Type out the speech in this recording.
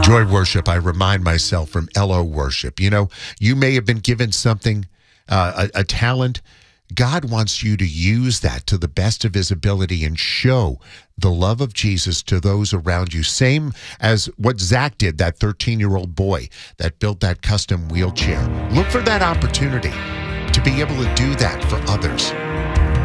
Joy worship, I remind myself from LO worship. You know, you may have been given something, a talent. God wants you to use that to the best of his ability and show the love of Jesus to those around you. Same as what Zach did, that 13-year-old boy that built that custom wheelchair. Look for that opportunity to be able to do that for others.